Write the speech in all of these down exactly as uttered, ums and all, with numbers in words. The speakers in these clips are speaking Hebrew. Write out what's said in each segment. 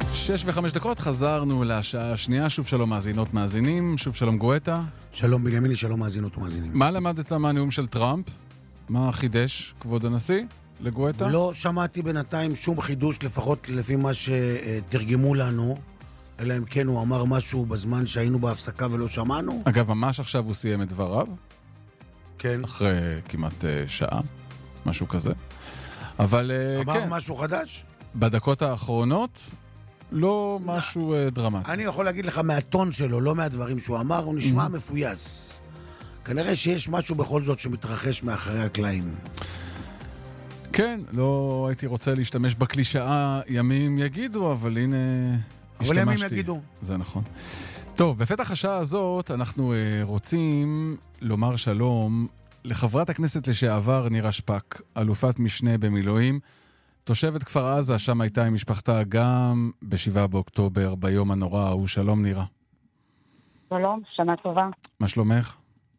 שש וחמש דקות, חזרנו לשעה השנייה. שוב שלום מאזינות מאזינים, שוב שלום גואטה. שלום בנימיני, שלום מאזינות ומאזינים. מה למדת מהנאום של טראמפ? מה חידש, כבוד הנשיא, לגואטה? לא שמעתי בינתיים שום חידוש, לפחות לפי מה שתרגמו לנו, אלא אם כן הוא אמר משהו בזמן שהיינו בהפסקה ולא שמענו. אגב, ממש עכשיו הוא סיים את דבריו. כן. אחרי כמעט שעה, משהו כזה. אבל אמר כן. משהו חדש? בדקות האחרונות, לא משהו דרמטי. אני יכול להגיד לך מהטון שלו, לא מהדברים שהוא אמר, הוא נשמע מפויס. כנראה שיש משהו בכל זאת שמתרחש מאחורי הקלעים. כן, לא הייתי רוצה להשתמש בקלישאה ימים יגידו, אבל הנה אבל ימים יגידו. זה נכון. טוב, בפתח השעה הזאת אנחנו רוצים לומר שלום לחברת הכנסת לשעבר נירה שפק, אלופת משנה במילואים, תושבת כפר עזה, שם הייתה עם משפחתה גם בשבעה באוקטובר, ביום הנורא ההוא. שלום נירה. שלום, שנה טובה. מה שלומך?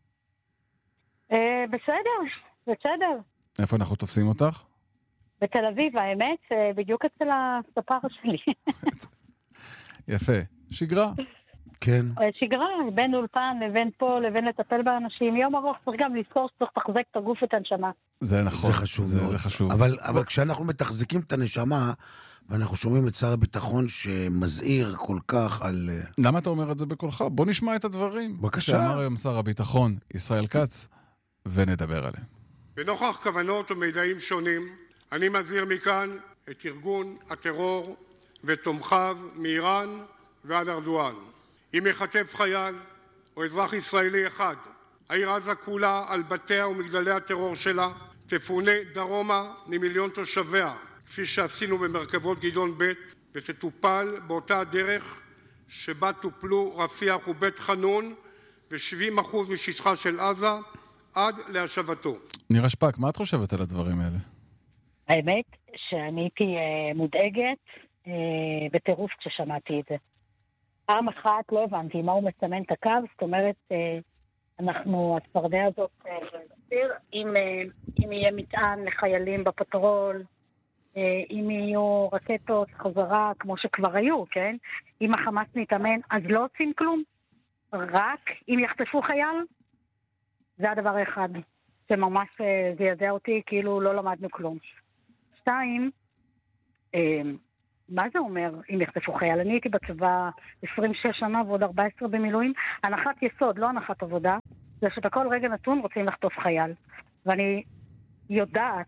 אה, בסדר, בסדר. איפה אנחנו תופסים אותך? בתל אביב, האמת, בדיוק אצל הספר שלי. יפה. שגרה. כן. שגרה, בין אולפן לבין פה, לבין לטפל באנשים. יום ארוך צריך גם לזכור שצריך לתחזק את הגוף ואת הנשמה. זה נכון. זה חשוב זה, מאוד. זה חשוב. אבל, אבל כשאנחנו מתחזקים את הנשמה, ואנחנו שומעים את שר הביטחון שמזהיר כל כך על... למה אתה אומר את זה בקולך? בוא נשמע את הדברים. בבקשה. שאמר היום שר הביטחון, ישראל כץ, ונדבר עליהם. בנוכח כוונות ומידעים שונים, אני מזהיר מכאן את ארגון הטרור ותומכיו מאיראן ועד ארדואן. אם יחטף חייל או אזרח ישראלי אחד, העיר עזה כולה על בתיה ומגדלי הטרור שלה תפונה דרומה ממיליון תושביה, כפי שעשינו במרכבות גדעון ב', ותטופל באותה הדרך שבה טופלו רפיח ובית חנון ו-שבעים אחוז משטחה של עזה עד להשבתו. נירה שפק, מה את חושבת על הדברים האלה? האמת שאני הייתי אה, מודאגת אה, בטירוף כששמעתי את זה. פעם אחת לא הבנתי מה הוא מסמן את הקו, זאת אומרת, אה, אנחנו, הצפרדע הזאת, אה, אם, אה, אם יהיה מטען לחיילים בפטרול, אה, אם יהיו רקטות חזרה, כמו שכבר היו, כן? אם החמאס מתאמן, אז לא עושים כלום. רק אם יחטפו חייל, זה הדבר האחד שממש אה, זיעזע אותי, כאילו לא למדנו כלום. שתיים, אה, מה זה אומר אם יחטפו חייל? אני הייתי בצבא עשרים ושש שנה ועוד ארבע עשרה במילואים. הנחת יסוד, לא הנחת עבודה, זה שבכל רגע נתון רוצים לחטוף חייל. ואני יודעת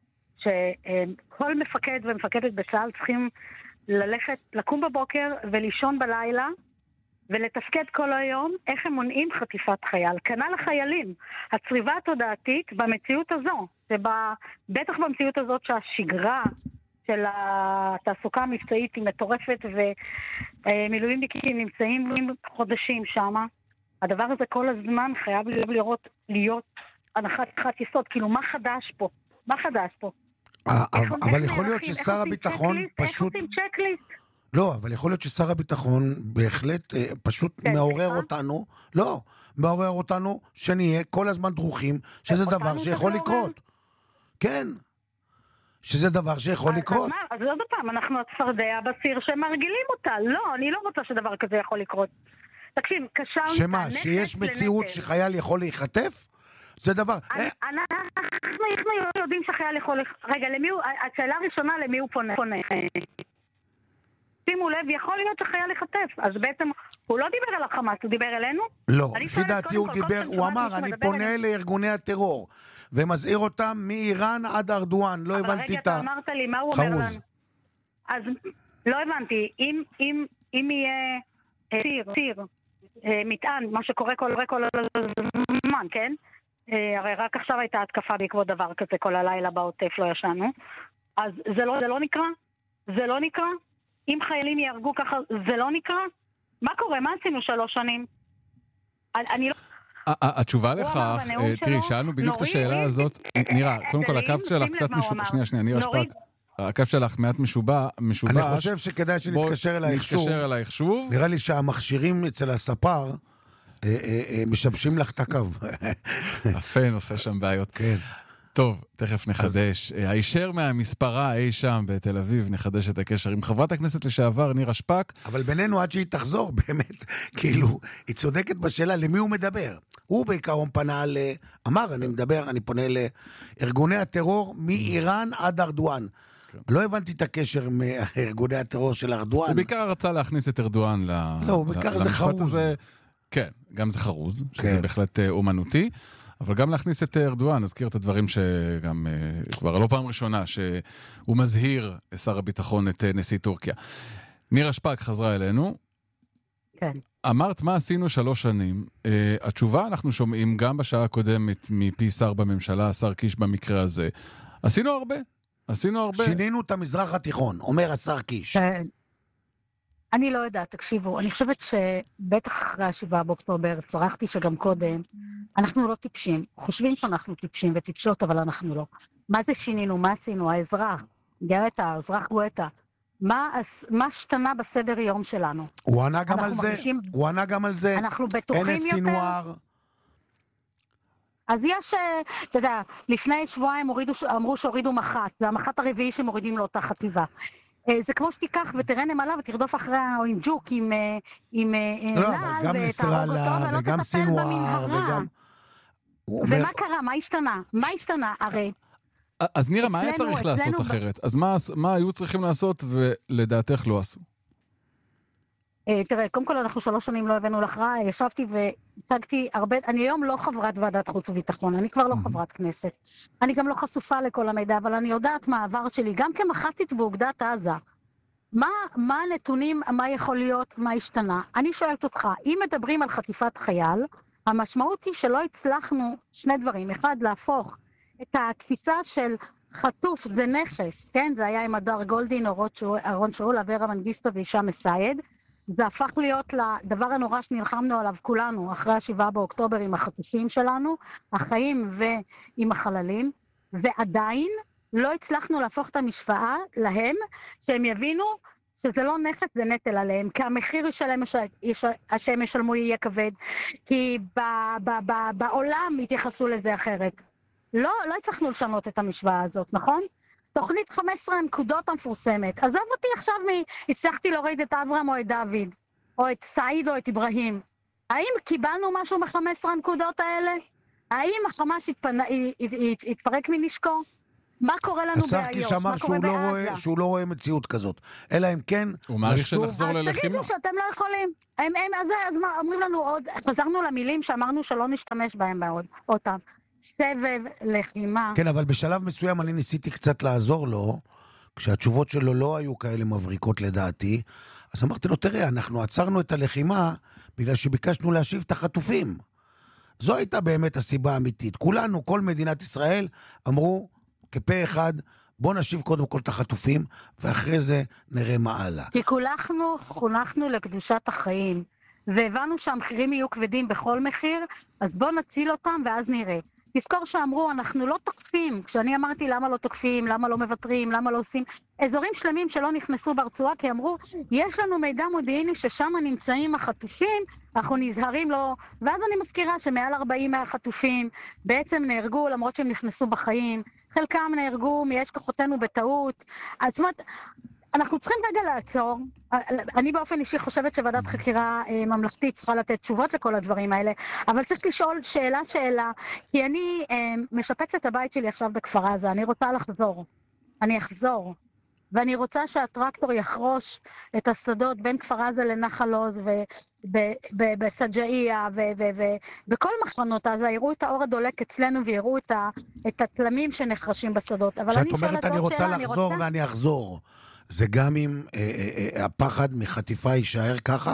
שכל מפקד ומפקדת בצה"ל צריכים ללכת, לקום בבוקר ולישון בלילה, ולתפקד כל היום איך הם מונעים חטיפת חייל. כנ"ל החיילים. הצריבה התודעתית במציאות הזו, בטח במציאות הזאת שהשגרה של התעסוקה המבצעית היא מטורפת, ומילואימניקים נמצאים חודשים שם, הדבר הזה כל הזמן חייב לראות, להיות הנחת יסוד. כאילו, מה חדש פה? מה חדש פה? אבל יכול להיות ששר הביטחון פשוט... איך עושים צ'קליסט? לא, אבל יכול להיות ששר הביטחון בהחלט אה, פשוט כן, מעורר כן. אותנו, לא, מעורר אותנו שנהיה כל הזמן דרוכים, שזה דבר שיכול לקרות. כן, שזה דבר שיכול אז, לקרות. אז, מה? אז עוד פעם, אנחנו הצפרדע בסיר שמרגילים אותה. לא, אני לא רוצה שדבר כזה יכול לקרות. תקשיב, קשר... שמה, שיש מציאות לנטל. שחייל יכול להיחטף? זה דבר... אני, אה... אנחנו יודעים שחייל יכול... רגע, למי הוא... השאלה הראשונה, למי הוא פונה? שימו לב, יכול להיות שחייל יחטף. אז בעצם הוא לא דיבר על החמאס, הוא דיבר אלינו? לא, לפי דעתי הוא דיבר, הוא אמר, אני פונה לארגוני הטרור, ומזהיר אותם מאיראן עד ארדואן. לא הבנתי את ה... אבל רגע, אתה אמרת לי, מה הוא אומר לנו? אז לא הבנתי, אם יהיה סיר, סיר, מטען, מה שקורה כל הזמן, כן? הרי רק עכשיו הייתה התקפה בעקבות דבר כזה, כל הלילה בעוטף לא ישנו. אז זה לא נקרא? זה לא נקרא? אם חיילים יהרגו ככה, זה לא נקרא? מה קורה? מה עשינו שלוש שנים? אני לא... התשובה לכך, תראי, שאלנו בדיוק את השאלה הזאת, נירה, קודם כל הקו שלך קצת משובש, שנייה, שנייה, נירה שפק, הקו שלך מעט משובש. אני חושב שכדאי שנתקשר אלייך שוב. נתקשר אלייך שוב. נראה לי שהמכשירים אצל הספר משבשים לך את הקו. יפה, נושא שם בעיות. כן. טוב, תכף נחדש. הישר מהמספרה אי שם בתל אביב, נחדש את הקשר עם חברת הכנסת לשעבר, נירה שפק. אבל בינינו עד שהיא תחזור, באמת, כאילו, היא צודקת בשאלה למי הוא מדבר. הוא בעיקרון פנה ל... אמר, אני מדבר, אני פונה לארגוני הטרור מאיראן עד ארדואן. לא הבנתי את הקשר מארגוני הטרור של ארדואן. הוא בעיקר רצה להכניס את ארדואן למשפט הזה. לא, בעיקר זה חרוז. כן, גם זה חרוז, שזה בהחלט אומנותי. אבל גם להכניס את ארדואן, נזכיר את הדברים שגם כבר לא פעם ראשונה, שהוא מזהיר שר הביטחון את נשיא טורקיה. נירה שפק חזרה אלינו. כן. אמרת מה עשינו שלוש שנים. Uh, התשובה אנחנו שומעים גם בשעה הקודמת מפי שר בממשלה, השר קיש במקרה הזה. עשינו הרבה. עשינו הרבה. שינינו את המזרח התיכון, אומר השר קיש. כן. אני לא יודעת, תקשיבו, אני חושבת שבטח אחרי השבעה באוקטובר, צרחתי שגם קודם, אנחנו לא טיפשים. חושבים שאנחנו טיפשים וטיפשות, אבל אנחנו לא. מה זה שינינו? מה עשינו? האזרח, גואטה, האזרח גואטה. מה, מה השתנה בסדר יום שלנו? הוא ענה גם על זה. מרגישים... הוא ענה גם על זה. אנחנו בטוחים יותר. אין את סינואר. אז יש, אתה יודע, לפני שבועיים הורידו, אמרו שהורידו מח"ט, זה המח"ט הרביעי שמורידים לאותה חטיבה. זה כמו שתיקח ותראה נמלה ותרדוף אחריה או עם ג'וק, עם נעל, גם נסראללה וגם סינואר וגם... ומה קרה? מה השתנה? מה השתנה? הרי... אז נירה, מה היה צריך לעשות אחרת? אז מה היו צריכים לעשות ולדעתך לא עשו? תראה, קודם כל אנחנו שלוש שנים לא הבאנו להכרעה, ישבתי והצגתי הרבה, אני היום לא חברת ועדת חוץ וביטחון, אני כבר לא חברת כנסת. אני גם לא חשופה לכל המידע, אבל אני יודעת מה העבר שלי, גם כמח"טית באוגדת עזה. מה, מה הנתונים, מה יכול להיות, מה השתנה? אני שואלת אותך, אם מדברים על חטיפת חייל, המשמעות היא שלא הצלחנו שני דברים. אחד, להפוך את התפיסה של חטוף זה נכס, כן? זה היה עם הדר גולדין, אורון שאול, אברה מנגיסטו ואישה מסייד. זה הפך להיות לדבר הנורא שנלחמנו עליו כולנו, אחרי השבעה באוקטובר עם החטופים שלנו, החיים ועם החללים, ועדיין לא הצלחנו להפוך את המשוואה להם, שהם יבינו שזה לא נכס, זה נטל עליהם, כי המחיר שלהם שהם ישלמו יהיה כבד, כי ב- ב- ב- בעולם יתייחסו לזה אחרת. לא, לא הצלחנו לשנות את המשוואה הזאת, נכון? תוכנית חמש עשרה הנקודות המפורסמת. עזוב אותי עכשיו מי הצלחתי להוריד את אברהם או את דוד, או את סעיד או את אברהים. האם קיבלנו משהו מ-חמש עשרה הנקודות האלה? האם החמאס התפנ... התפרק מנשקו? מה קורה לנו באיו"ש? השר קיש אמר שהוא לא, רואה, שהוא לא רואה מציאות כזאת. אלא אם כן... הוא מעריך שנחזור ללחימה. אז תגידו שאתם לא יכולים. הם, הם, אז, אז מה, אומרים לנו עוד, חזרנו למילים שאמרנו שלא נשתמש בהם בעוד, אותם. סבב לחימה. כן, אבל בשלב מסוים אני ניסיתי קצת לעזור לו, כשהתשובות שלו לא היו כאלה מבריקות לדעתי, אז אמרתי לו, תראה, אנחנו עצרנו את הלחימה בגלל שביקשנו להשיב את החטופים. זו הייתה באמת הסיבה האמיתית. כולנו, כל מדינת ישראל, אמרו, כפה אחד, בוא נשיב קודם כל את החטופים, ואחרי זה נראה מה הלאה. כי כולנו חונכנו לקדושת החיים, והבנו שהמחירים יהיו כבדים בכל מחיר, אז בוא נציל אותם ואז נראה. תזכור שאמרו, אנחנו לא תוקפים. כשאני אמרתי למה לא תוקפים, למה לא מבטרים, למה לא עושים, אזורים שלמים שלא נכנסו ברצועה, כי אמרו, יש לנו מידע מודיעיני ששם נמצאים החטופים, אנחנו נזהרים לו, ואז אני מזכירה שמעל ארבעים מהחטופים בעצם נהרגו, למרות שהם נכנסו בחיים, חלקם נהרגו מיש כוחותינו בטעות. אז זאת אומרת, אנחנו צריכים רגע לעצור. אני באופן אישי חושבת שוועדת חקירה ממלכתית צריכה לתת תשובות לכל הדברים האלה, אבל צריך לשאול שאלה שאלה, כי אני משפצת את הבית שלי עכשיו בכפר עזה, אני רוצה לחזור. אני אחזור. ואני רוצה שהטרקטור יחרוש את השדות בין כפר עזה לנחל עוז ובסג'איה ובכל מחנות עזה, יראו את האור הדולק אצלנו ויראו את התלמים שנחרשים בשדות. כשאת אומרת אני רוצה לחזור ואני אחזור, זה גם אם אה, אה, אה, הפחד מחטיפה יישאר ככה?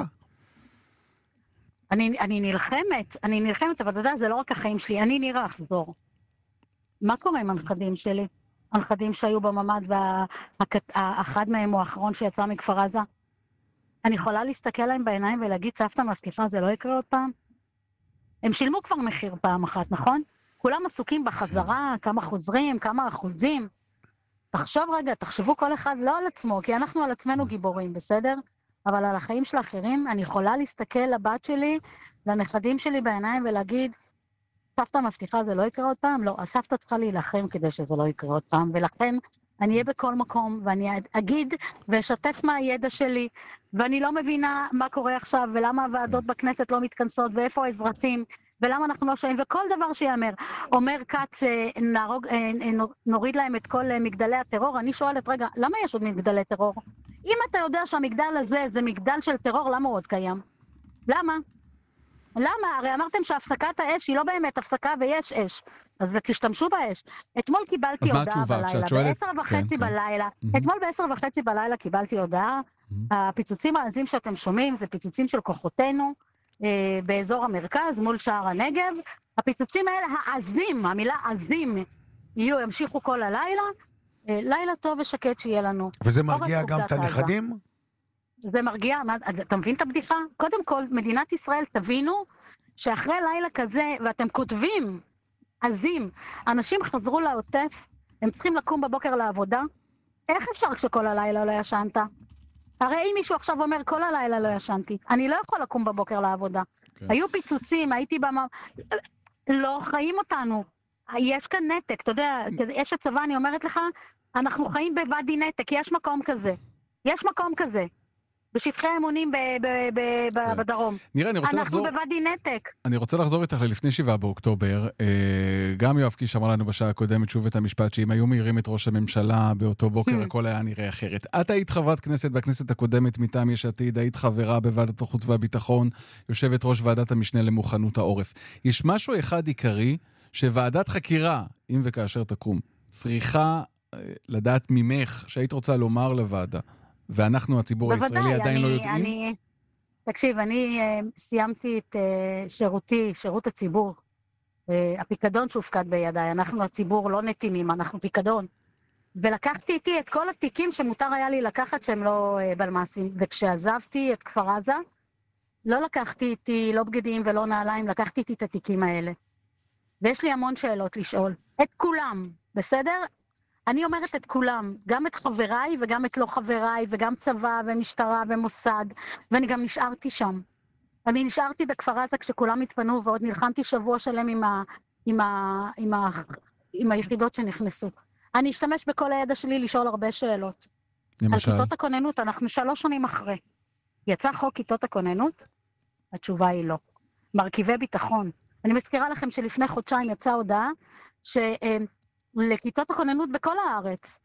אני, אני נלחמת, אני נלחמת, אבל אתה יודע, זה לא רק החיים שלי, אני נראה אחזור. מה קורה עם הנכדים שלי? הנכדים שהיו בממד, והאחד מהם הוא האחרון שיצא מכפר עזה? אני יכולה להסתכל להם בעיניים ולהגיד, סבתא מבטיחה, זה לא יקרה עוד פעם? הם שילמו כבר מחיר פעם אחת, נכון? כולם עסוקים בחזרה, כמה חוזרים, כמה אחוזים. תחשוב רגע, תחשבו כל אחד לא על עצמו, כי אנחנו על עצמנו גיבורים, בסדר? אבל על החיים של האחרים, אני יכולה להסתכל לבת שלי, לנכדים שלי בעיניים ולהגיד, סבתא מבטיחה זה לא יקרה עוד פעם? לא, הסבתא צריכה להילחם כדי שזה לא יקרה עוד פעם, ולכן אני אהיה בכל מקום, ואני אגיד ואשתף מהידע שלי, ואני לא מבינה מה קורה עכשיו, ולמה הוועדות בכנסת לא מתכנסות, ואיפה האזרחים, ולמה אנחנו לא שואלים, וכל דבר שיאמר. אומר קץ, נרוג, נוריד להם את כל מגדלי הטרור, אני שואלת, רגע, למה יש עוד מגדלי טרור? אם אתה יודע שהמגדל הזה זה מגדל של טרור, למה הוא עוד קיים? למה? למה? הרי אמרתם שהפסקת האש היא לא באמת הפסקה ויש אש. אז תשתמשו באש. אתמול קיבלתי הודעה בלילה, בעשר וחצי בלילה. אתמול בעשר וחצי בלילה קיבלתי הודעה. הפיצוצים העזים שאתם שומעים זה פיצוצים של כוחותינו באזור המרכז מול שער הנגב. הפיצוצים האלה העזים, המילה עזים, יהיו, ימשיכו כל הלילה. לילה טוב ושקט שיהיה לנו. וזה מרגיע גם את הנכדים? זה מרגיע, אתה מבין את הבדיחה? קודם כל, מדינת ישראל תבינו שאחרי לילה כזה, ואתם כותבים, עזים, אנשים חזרו לעוטף, הם צריכים לקום בבוקר לעבודה, איך אפשר כשכל הלילה לא ישנת? הרי אם מישהו עכשיו אומר, כל הלילה לא ישנתי, אני לא יכול לקום בבוקר לעבודה. Okay. היו פיצוצים, הייתי במה... לא חיים אותנו. יש כאן נתק, אתה יודע, יש הצבא, אני אומרת לך, אנחנו חיים בוואדי נתק, יש מקום כזה. יש מקום כזה. בשטחי האמונים בדרום. נראה, אני רוצה לחזור... אנחנו בוואדי נתק. אני רוצה לחזור איתך ללפני שבעה באוקטובר. גם יואב קיש אמר לנו בשעה הקודמת שוב את המשפט, שאם היו מהירים את ראש הממשלה באותו בוקר, הכל היה נראה אחרת. את היית חברת כנסת בכנסת הקודמת מטעם יש עתיד, היית חברה בוועדת החוץ והביטחון, יושבת ראש ועדת המשנה למוכנות העורף. יש משהו אחד עיקרי, שוועדת חקירה, אם וכאשר תקום, צריכה לדעת ממך, שהיית רוצה לומר לוועדה, ואנחנו, הציבור הישראלי, עדיין לא יודעים? אני, תקשיב, אני uh, סיימתי את uh, שירותי, שירות הציבור, uh, הפיקדון שהופקד בידיי, אנחנו הציבור לא נתינים, אנחנו פיקדון, ולקחתי איתי את כל התיקים שמותר היה לי לקחת שהם לא uh, בלמסים, וכשעזבתי את כפר עזה, לא לקחתי איתי, לא בגדים ולא נעליים, לקחתי איתי את התיקים האלה. ויש לי המון שאלות לשאול, את כולם, בסדר? אני אומרת את כולם, גם את חבריי וגם את לא חבריי, וגם צבא ומשטרה ומוסד, ואני גם נשארתי שם. אני נשארתי בכפר עזה כשכולם התפנו, ועוד נלחמתי שבוע שלם עם, ה, עם, ה, עם, ה, עם היחידות שנכנסו. אני אשתמש בכל הידע שלי לשאול הרבה שאלות. למשל? על כיתות הכוננות, אנחנו שלוש שנים אחרי. יצא חוק כיתות הכוננות? התשובה היא לא. מרכיבי ביטחון. אני מזכירה לכם שלפני חודשיים יצאה הודעה, ש... לכיתות הכוננות בכל הארץ,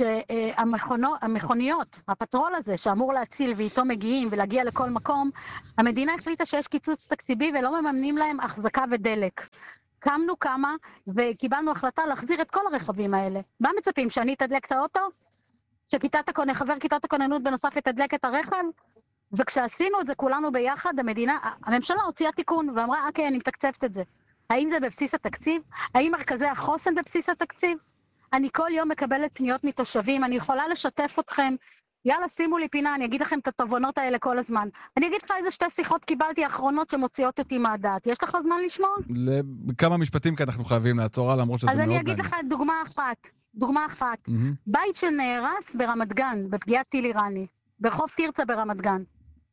שהמכוניות, הפטרול הזה שאמור להציל ואיתו מגיעים ולהגיע לכל מקום, המדינה החליטה שיש קיצוץ תקציבי ולא מממנים להם החזקה ודלק. קמנו כמה וקיבלנו החלטה להחזיר את כל הרכבים האלה. מה מצפים, שאני אתדלק את האוטו? שכיתת הכוננות, חבר כיתת הכוננות בנוסף יתדלק את הרכב? וכשעשינו את זה כולנו ביחד, המדינה, הממשלה הוציאה תיקון ואמרה, אוקיי, אני מתקצבת את זה. האם זה בבסיס התקציב? האם מרכזי החוסן בבסיס התקציב? אני כל יום מקבלת פניות מתושבים, אני יכולה לשתף אתכם, יאללה, שימו לי פינה, אני אגיד לכם את התובנות האלה כל הזמן. אני אגיד לך איזה שתי שיחות קיבלתי האחרונות שמוציאות אותי מהדעת. יש לך זמן לשמוע? לכמה משפטים כאן אנחנו חייבים לעצור, למרות שזה מאוד מעניין. אז אני אגיד לך דוגמה אחת, דוגמה אחת. Mm-hmm. בית שנהרס ברמת גן, בפגיעת טיל איראני, ברחוב תרצה ברמת גן.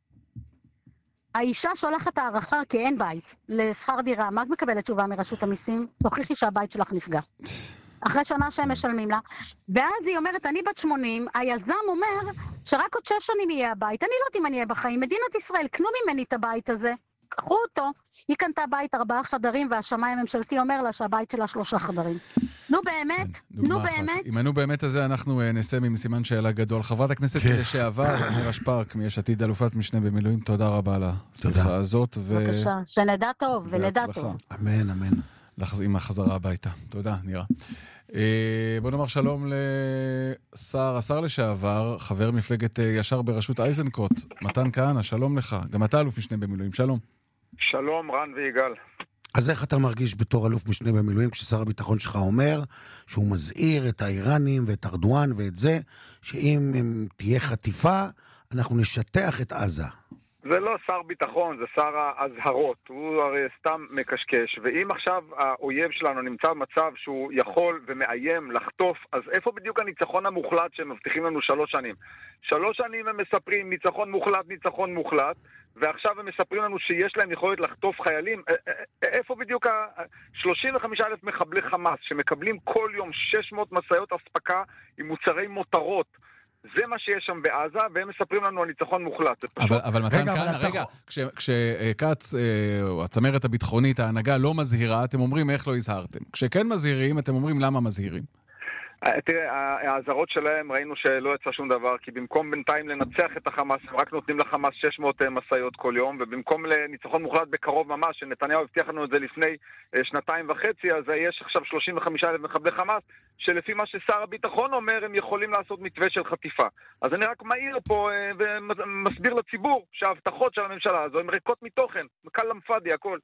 האישה שולחת הערכה כי אין בית לשכר דירה. מה את מקבלת תשובה מרשות המיסים? תוכיחי שהבית שלך נפגע. אחרי שנה שהם משלמים לה. ואז היא אומרת, אני בת שמונים, היזם אומר שרק עוד שש שנים יהיה הבית. אני לא יודעת אם אני אהיה בחיים. מדינת ישראל, קנו ממני את הבית הזה, קחו אותו. היא קנתה בית ארבעה חדרים, והשמאי הממשלתי אומר לה שהבית שלה שלושה חדרים. נו באמת, נו באמת. אם נו באמת הזה, אנחנו נסיים עם סימן שאלה גדול. חברת הכנסת לשעבר, נירה שפק, מיש עתיד, אלופת משנה במילואים, תודה רבה על השיחה הזאת. בבקשה, שנדע טוב ונדע טוב. אמן, אמן. עם החזרה הביתה. תודה, נירה. בוא נאמר שלום לשר, השר לשעבר, חבר מפלגת ישר בראשות אייזנקוט, מתן כהנא, שלום לך. גם אתה אלוף משנה במילואים, שלום. שלום, רן ויגאל. אז איך אתה מרגיש בתור אלוף משנה במילואים כששר הביטחון שלך אומר שהוא מזהיר את האיראנים ואת ארדואן ואת זה, שאם תהיה חטיפה, אנחנו נשטח את עזה? זה לא שר ביטחון, זה שר ההזהרות. הוא הרי סתם מקשקש. ואם עכשיו האויב שלנו נמצא במצב שהוא יכול ומאיים לחטוף, אז איפה בדיוק הניצחון המוחלט שהם מבטיחים לנו שלוש שנים? שלוש שנים הם מספרים ניצחון מוחלט, ניצחון מוחלט, ועכשיו הם מספרים לנו שיש להם יכולת לחטוף חיילים. איפה בדיוק ה-שלושים וחמישה אלף מחבלי חמאס שמקבלים כל יום שש מאות מסעיות אספקה עם מוצרי מותרות? זה מה שיש שם בעזה, והם מספרים לנו על ניצחון מוחלט. אבל, אבל מתן כאן, רגע, כשקץ, או הצמרת הביטחונית, ההנהגה לא מזהירה, אתם אומרים איך לא הזהרתם. כשכן מזהירים, אתם אומרים למה מזהירים. תראה, ההזהרות שלהם ראינו שלא יצא שום דבר, כי במקום בינתיים לנצח את החמאס, הם רק נותנים לחמאס שש מאות מסעיות כל יום, ובמקום לניצחון מוחלט בקרוב ממש, שנתניהו הבטיח לנו את זה לפני שנתיים וחצי, אז יש עכשיו שלושים וחמישה אלף מחבלי חמאס, שלפי מה ששר הביטחון אומר, הם יכולים לעשות מתווה של חטיפה. אז אני רק מעיר פה ומסביר לציבור שההבטחות של הממשלה הזו הן ריקות מתוכן, קל למפדי, הכל.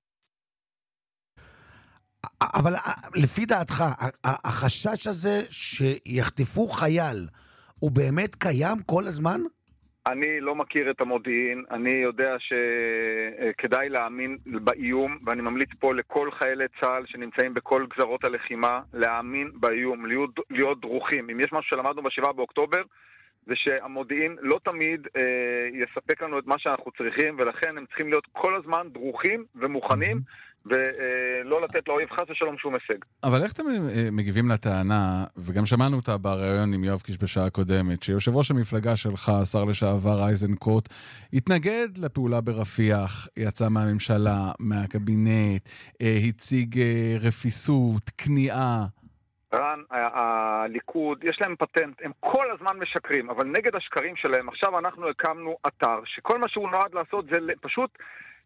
אבל לפי דעתך, החשש הזה שיחטפו חייל, הוא באמת קיים כל הזמן? אני לא מכיר את המודיעין, אני יודע שכדאי להאמין באיום, ואני ממליץ פה לכל חיילי צה"ל שנמצאים בכל גזרות הלחימה, להאמין באיום, להיות, להיות דרוכים. אם יש משהו שלמדנו בשבעה באוקטובר, זה שהמודיעין לא תמיד אה, יספק לנו את מה שאנחנו צריכים, ולכן הם צריכים להיות כל הזמן דרוכים ומוכנים, ולא לתת לאויב חס ושלום שום הישג. אבל איך אתם מגיבים לטענה, וגם שמענו אותה בריאיון עם יואב קיש בשעה הקודמת, שיושב ראש המפלגה שלך, השר לשעבר אייזנקוט, התנגד לפעולה ברפיח, יצא מהממשלה, מהקבינט, הציג רפיסות, כניעה. רן, הליכוד, יש להם פטנט, הם כל הזמן משקרים, אבל נגד השקרים שלהם, עכשיו אנחנו הקמנו אתר, שכל מה שהוא נועד לעשות זה פשוט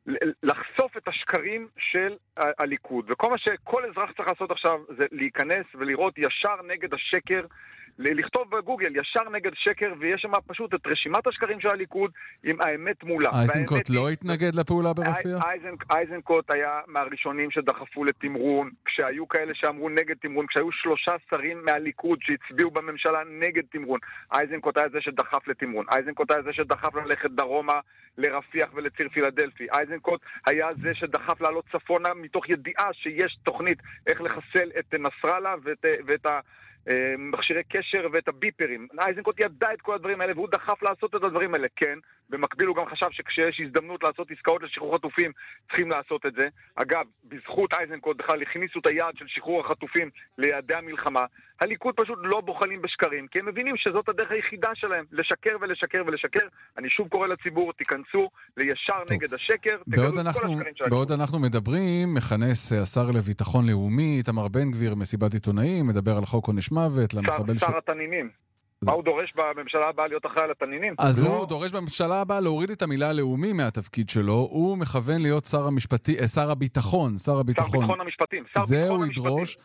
לחשוף את השקרים של הליכוד. וכל מה שכל אזרח צריך לעשות עכשיו זה להיכנס ולראות ישר נגד השקר, לכתוב בגוגל ישר נגד שקר, ויש שם פשוט את רשימת השקרים של הליכוד עם האמת מולה. אייזנקוט לא התנגד לפעולה ברפיח? אייזנקוט היה מהראשונים שדחפו לתמרון, כשהיו כאלה שאמרו נגד תמרון, כשהיו שלושה שרים מהליכוד שהצביעו בממשלה נגד תמרון. אייזנקוט היה זה שדחף לתמרון. אייזנקוט היה זה שדחף ללכת דרומה לרפיח ולציר פילדלפי. אייזנקוט היה זה שדחף לעלות צפונה מתוך ידיעה שיש תוכנית איך לחסל את נסראללה ואת, ואת ה... מכשירי קשר ואת הביפרים. אייזנקוט ידע את כל הדברים האלה, והוא דחף לעשות את הדברים האלה, כן. במקביל הוא גם חשב שכשיש הזדמנות לעשות עסקאות לשחרור חטופים, צריכים לעשות את זה. אגב, בזכות אייזנקוט בכלל הכניסו את היעד של שחרור החטופים ליעדי המלחמה. הליכוד פשוט לא בוחלים בשקרים, כי הם מבינים שזאת הדרך היחידה שלהם, לשקר ולשקר ולשקר. אני שוב קורא לציבור, תיכנסו לישר טוב. נגד השקר, תגלו את כל השקרים של בעוד אנחנו מדברים, מכנס השר לביטחון לאומי, איתמר בן גביר, מסיבת עיתונאים, מדבר על חוק עונש מוות, למחבל שר התנינים. מה הוא דורש בממשלה הבאה להיות אחראי על התנינים? אז הוא דורש בממשלה הבאה להוריד את המילה לאומי מהתפקיד שלו, הוא מכוון להיות שר המשפטי, שר הביטחון, שר הביטחון. שר ביטחון המשפטים. זה הוא ידרוש,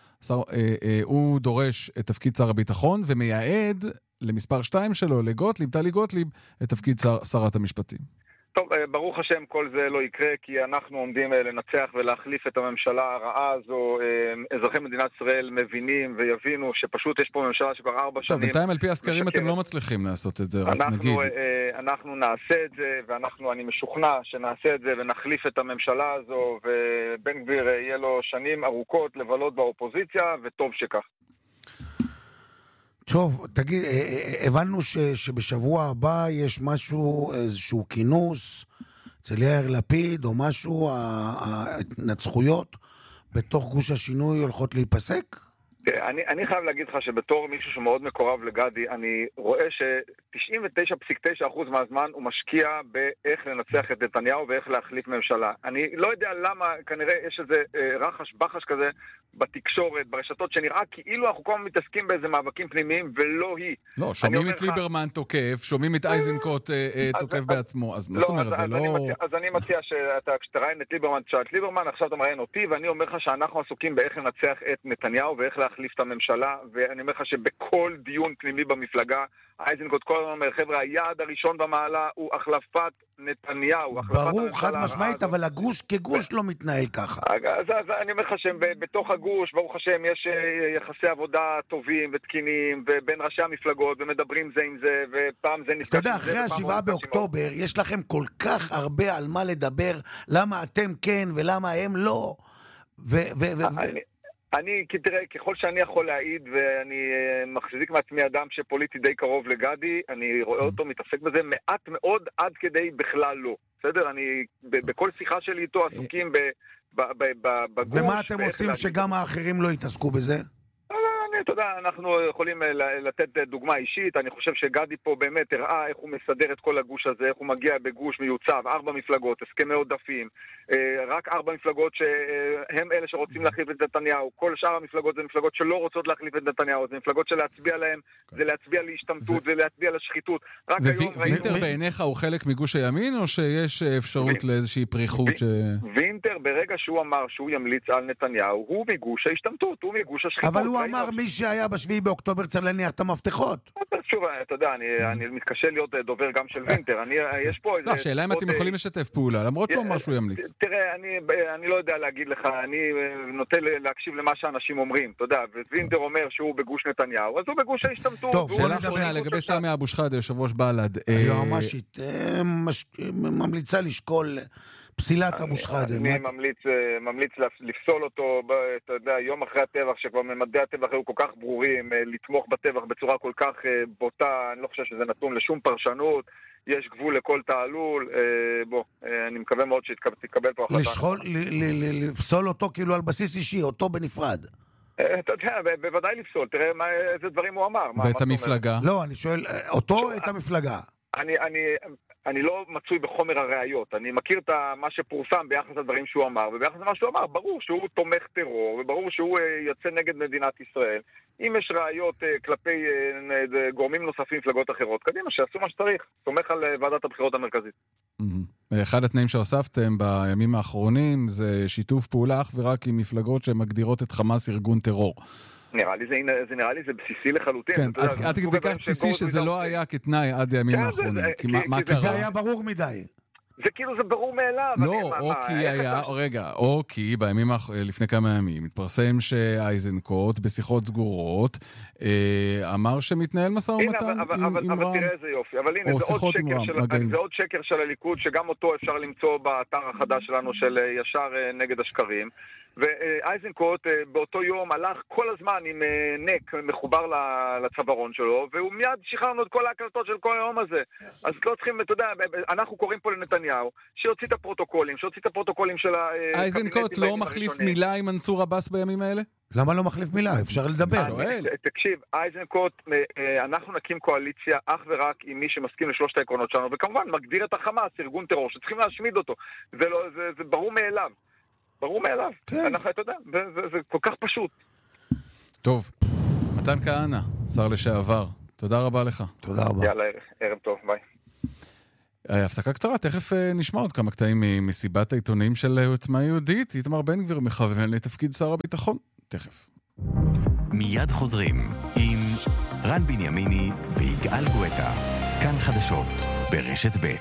הוא דורש את תפקיד שר הביטחון, ומייעד למספר שתיים שלו, לגוטליב, טלי גוטליב, את תפקיד שרת המשפטים. טוב, ברוך השם כל זה לא יקרה, כי אנחנו עומדים לנצח ולהחליף את הממשלה הרעה הזו. אזרחי מדינת ישראל מבינים ויבינו שפשוט יש פה ממשלה שכבר ארבע שנים... טוב, בינתיים על פי הסקרים אתם לא מצליחים לעשות את זה, רק נגיד. אנחנו נעשה את זה, ואנחנו, אני משוכנע שנעשה את זה ונחליף את הממשלה הזו, ובן גביר יהיה לו שנים ארוכות לבלות באופוזיציה, וטוב שכך. טוב, תגיד, הבנו ש, שבשבוע הבא יש משהו, איזשהו כינוס אצל יאיר לפיד או משהו, ההתנצחויות בתוך גוש השינוי הולכות להיפסק? אני, אני חייב להגיד לך שבתור מישהו שמאוד מקורב לגדי, אני רואה ש-תשעים ותשע נקודה תשע אחוז מהזמן הוא משקיע באיך לנצח את נתניהו ואיך להחליף ממשלה. אני לא יודע למה, כנראה יש איזה אה, רחש בחש כזה בתקשורת, ברשתות, שנראה כאילו אנחנו כל הזמן מתעסקים באיזה מאבקים פנימיים, ולא היא. לא, שומעים את ליברמן תוקף, שומעים את אייזנקוט אה, אה, תוקף בעצמו, אז מה זאת אומרת, זה לא... אז אני מציע שאתה ראיין את ליברמן, תשאל את ליברמן, עכשיו אתה מראיין אותי, ואני אומר לך שאנחנו עסוקים באיך לנצח את נתניהו ואיך להחליף את הממשלה, ואני אומר לך שבכל דיון פנימי במפלגה, איזנקוט כל הזמן אומר, חבר'ה, היעד הראשון במעלה הוא החלפת נתניהו. ברור, חד משמעית, אבל הגוש כגוש לא מתנהל ככה. אז אני אומר לך שבתוך הגוש, ברוך השם, יש יחסי עבודה טובים ותקינים, ובין ראשי המפלגות, ומדברים זה עם זה, ופעם זה נפגש. אתה יודע, אחרי השבעה באוקטובר, יש לכם כל כך הרבה על מה לדבר, למה אתם כן ולמה הם לא. אני, תראה, ככל שאני יכול להעיד, ואני מחזיק מעצמי אדם שפוליטי די קרוב לגדי, אני רואה אותו מתעסק בזה מעט מאוד עד כדי בכלל לא. בסדר? אני, בכל שיחה שלי איתו עסוקים בגוש. ומה אתם עושים שגם האחרים לא יתעסקו בזה? אתה יודע, אנחנו יכולים לתת דוגמה אישית, אני חושב שגדי פה באמת הראה איך הוא מסדר את כל הגוש הזה, איך הוא מגיע בגוש מיוצב, ארבע מפלגות, הסכמי עודפים, רק ארבע מפלגות שהם אלה שרוצים להחליף את נתניהו, כל שאר המפלגות זה מפלגות שלא רוצות להחליף את נתניהו, זה מפלגות שלהצביע להם, זה להצביע להשתמטות, זה להצביע לשחיתות. ווינטר בעיניך הוא חלק מגוש הימין, או שיש אפשרות לאיזושהי פריחות ש... ווינטר ברגע שהוא אמר שהוא ימליץ על נתניהו, הוא מגוש ההשתמטות, הוא מגוש השחיתות. אבל הוא אמר מי שהיה בשביעי באוקטובר צריך להניח את המפתחות. שוב, אתה יודע, אני מתקשה להיות דובר גם של וינטר. אני, יש פה איזה... לא, השאלה אם אתם יכולים לשתף פעולה, למרות שהוא אמר שהוא ימליץ. תראה, אני לא יודע להגיד לך, אני נוטה להקשיב למה שאנשים אומרים, אתה יודע, ווינטר אומר שהוא בגוש נתניהו, אז הוא בגוש ההשתמטות. טוב, שאלה אחרונה, לגבי סמי אבו שחאדה, יושב ראש בל"ד. היועמ"שית ממליצה לשקול פסילת אבו שחאדה. אני ממליץ, ממליץ לפסול אותו, אתה יודע, יום אחרי הטבח, שכבר ממדי הטבח היו כל כך ברורים, לתמוך בטבח בצורה כל כך בוטה, אני לא חושב שזה נתון לשום פרשנות, יש גבול לכל תעלול, בוא, אני מקווה מאוד שתקבל פה החלטה. לפסול אותו כאילו על בסיס אישי, אותו בנפרד. אתה יודע, בוודאי לפסול, תראה איזה דברים הוא אמר. ואת המפלגה? לא, אני שואל, אותו את המפלגה. אני, אני, אני לא מצוי בחומר הראיות, אני מכיר את מה שפורסם ביחס לדברים שהוא אמר, וביחס למה שהוא אמר, ברור שהוא תומך טרור, וברור שהוא יוצא נגד מדינת ישראל. אם יש ראיות כלפי גורמים נוספים מפלגות אחרות, קדימה, שיעשו מה שצריך. תומך על ועדת הבחירות המרכזית. אחד התנאים שהוספתם בימים האחרונים זה שיתוף פעולה אך ורק עם מפלגות שמגדירות את חמאס ארגון טרור. נראה לי זה, זה נראה לי זה בסיסי לחלוטין. כן, עד כדי כך בסיסי שזה לא היה כתנאי עד הימים האחרונים. מה קרה? זה היה ברור מדי. זה כאילו זה ברור מאליו. לא, או כי היה, רגע, או כי בימים, לפני כמה ימים, התפרסם שאייזנקוט בשיחות סגורות, אמר שמתנהל משא ומתן עם רע"מ. אבל תראה איזה יופי, אבל הנה, זה עוד שקר של הליכוד, שגם אותו אפשר למצוא באתר החדש שלנו של ישר נגד השקרים. ואייזנקוט באותו יום הלך כל הזמן עם נק מחובר לצווארון שלו, והוא מיד שחררנו את כל ההקלטות של כל היום הזה. אז לא צריכים, אתה יודע, אנחנו קוראים פה לנתניהו, שיוציא את הפרוטוקולים, שיוציא את הפרוטוקולים של הקבינטים. אייזנקוט לא מחליף מילה עם מנסור עבאס בימים האלה? למה לא מחליף מילה? אפשר לדבר. תקשיב, אייזנקוט, אנחנו נקים קואליציה אך ורק עם מי שמסכים לשלושת העקרונות שלנו, וכמובן מגדיר את החמאס, ארגון טרור, שצריכים להשמיד אותו. זה לא, זה, זה ברור מאליו. ברור מאליו. כן. אנחנו, אתה יודע, זה, זה, זה כל כך פשוט. טוב, מתן כהנא, שר לשעבר, תודה רבה לך. תודה רבה. יאללה, ערב, ערב טוב, ביי. הפסקה קצרה, תכף נשמע עוד כמה קטעים ממסיבת העיתונאים של עוצמה יהודית. איתמר בן גביר מכוון לתפקיד שר הביטחון. תכף. מיד חוזרים עם רן בנימיני ויגאל גואטה. כאן חדשות ברשת ב'.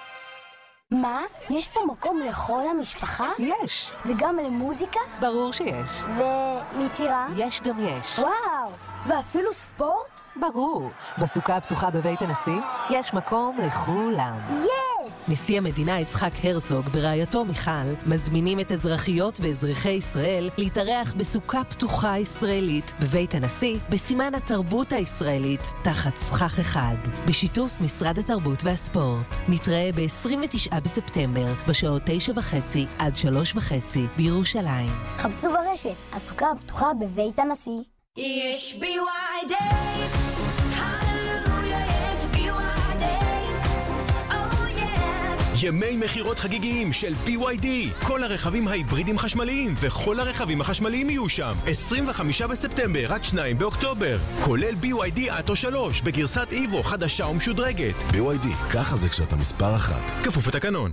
מה? יש פה מקום לכל המשפחה? יש. וגם למוזיקה? ברור שיש. וליצירה? יש גם יש. וואו! ואפילו ספורט? ברור. בסוכה הפתוחה בבית הנשיא יש מקום לכולם. יש! נשיא המדינה יצחק הרצוג ורעייתו מיכל מזמינים את אזרחיות ואזרחי ישראל להתארח בסוכה פתוחה ישראלית בבית הנשיא בסימן התרבות הישראלית תחת סכך אחד, בשיתוף משרד התרבות והספורט. נתראה ב-עשרים ותשעה בספטמבר בשעות תשע וחצי עד שלוש וחצי בירושלים. חפשו ברשת, הסוכה הפתוחה בבית הנשיא. יש בי וואי דייס, הללויה, יש בי וואי דייס, oh yes. ימי מחירות חגיגיים של בי וואי די. כל הרכבים ההיברידים חשמליים וכל הרכבים החשמליים יהיו שם. עשרים וחמישה בספטמבר עד שניים באוקטובר. כולל בי וואי די אטו שלוש בגרסת איבו חדשה ומשודרגת. בי וואי די, ככה זה כשאתה מספר אחת. כפוף לתקנון.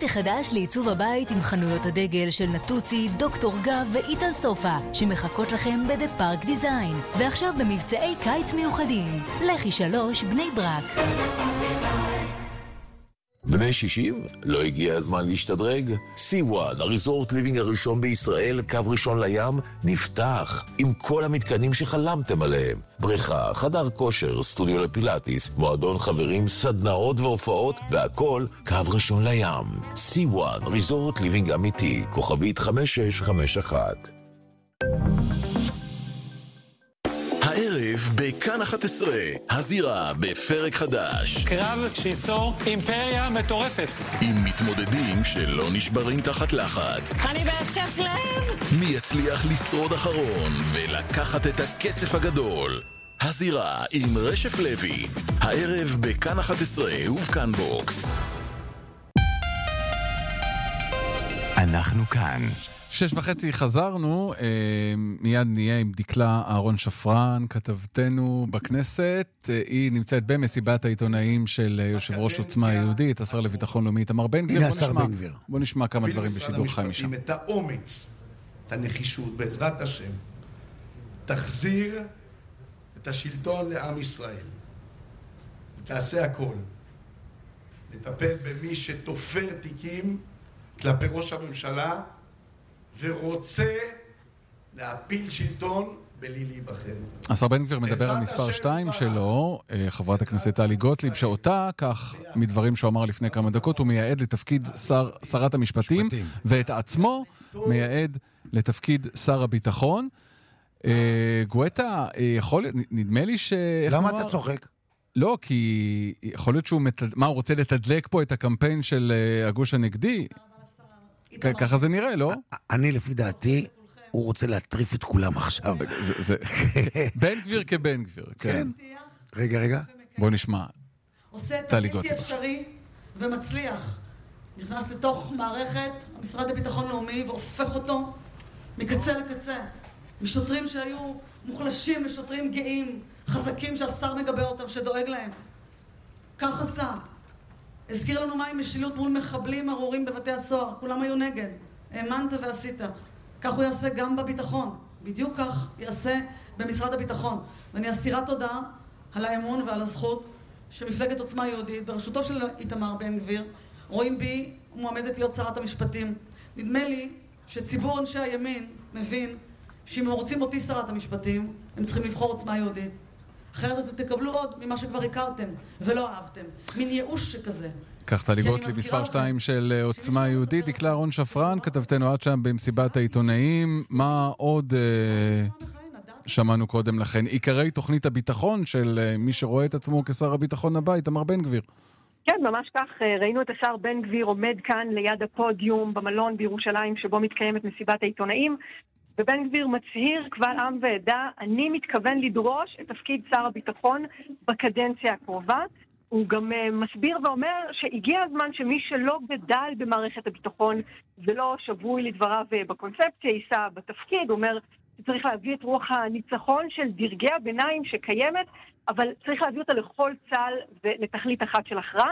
הפרויקט החדש לעיצוב הבית עם חנויות הדגל של נטוצי, דוקטור גב ואיטל סופה, שמחכות לכם בדה פארק דיזיין. ועכשיו במבצעי קיץ מיוחדים. לחי שלוש בני ברק. בני שישים? לא הגיע הזמן להשתדרג? סי וואן, הריזורט ליבינג הראשון בישראל, קו ראשון לים, נפתח עם כל המתקנים שחלמתם עליהם. בריכה, חדר כושר, סטודיו לפילאטיס, מועדון חברים, סדנאות והופעות, והכל קו ראשון לים. סי וואן, ריזורט ליבינג אמיתי, כוכבית חמש שש חמש אחת. הערב בכאן אחת עשרה, הזירה בפרק חדש. קרב שיצור אימפריה מטורפת. עם מתמודדים שלא נשברים תחת לחץ. אני בהתקף לב. מי יצליח לשרוד אחרון ולקחת את הכסף הגדול. הזירה עם רשף לוי. הערב בכאן אחת עשרה ובכאן בוקס. אנחנו כאן. שש וחצי חזרנו, אה, מיד נהיה עם דקלה אהרון שפרן, כתבתנו בכנסת. אה, היא נמצאת במסיבת העיתונאים של יושב ראש עוצמה היהודית, השר לביטחון לאומי איתמר בן גביר. הנה השר בן גביר. בוא נשמע כמה דברים בשידור חי משם. את האומץ, את הנחישות, בעזרת השם, תחזיר את השלטון לעם ישראל. ותעשה הכל. לטפל במי שתופר תיקים כלפי ראש הממשלה, ורוצה להפיל שלטון בלי להיבחר. השר בן גביר מדבר על מספר שתיים שלו, חברת הכנסת טלי גוטליב, שאותה, כך מדברים שהוא אמר לפני כמה דקות, הוא מייעד לתפקיד שר, שרת המשפטים, ואת עצמו מייעד לתפקיד שר הביטחון. גואטה, יכול, נדמה לי ש... למה אתה צוחק? לא, כי יכול להיות שהוא... מה, הוא רוצה לתדלק פה את הקמפיין של הגוש הנגדי? ככה זה נראה, לא? אני לפי דעתי, הוא רוצה להטריף את כולם עכשיו. בן גביר כבן גביר, כן. רגע, רגע. בוא נשמע. עושה את הבלתי אפשרי ומצליח. נכנס לתוך מערכת המשרד לביטחון לאומי והופך אותו מקצה לקצה. משוטרים שהיו מוחלשים לשוטרים גאים, חזקים שהשר מגבה אותם, שדואג להם. כך עשה. הזכיר לנו מהי משילות מול מחבלים ארורים בבתי הסוהר. כולם היו נגד. האמנת ועשית. כך הוא יעשה גם בביטחון. בדיוק כך יעשה במשרד הביטחון. ואני אסירת תודה על האמון ועל הזכות שמפלגת עוצמה יהודית, בראשותו של איתמר בן גביר, רואים בי מועמדת להיות שרת המשפטים. נדמה לי שציבור אנשי הימין מבין שאם הם רוצים אותי שרת המשפטים, הם צריכים לבחור עוצמה יהודית. אחרת אתם תקבלו עוד ממה שכבר הכרתם ולא אהבתם. מין ייאוש שכזה. כך טלי גוטליב, מספר שתיים של עוצמה יהודית. דקלה אהרון שפרן, כתבתנו עד שם במסיבת העיתונאים. מה עוד שמענו קודם לכן? עיקרי תוכנית הביטחון של מי שרואה את עצמו כשר הביטחון הבא, איתמר בן גביר. כן, ממש כך. ראינו את השר בן גביר עומד כאן ליד הפודיום במלון בירושלים שבו מתקיימת מסיבת העיתונאים. ובן גביר מצהיר קבל עם ועדה, אני מתכוון לדרוש את תפקיד שר הביטחון בקדנציה הקרובה. הוא גם מסביר ואומר שהגיע הזמן שמי שלא גדל במערכת הביטחון ולא שבוי לדבריו בקונספציה יישא בתפקיד. הוא אומר שצריך להביא את רוח הניצחון של דרגי הביניים שקיימת, אבל צריך להביא אותה לכל צה"ל ולתכלית אחת של הכרעה.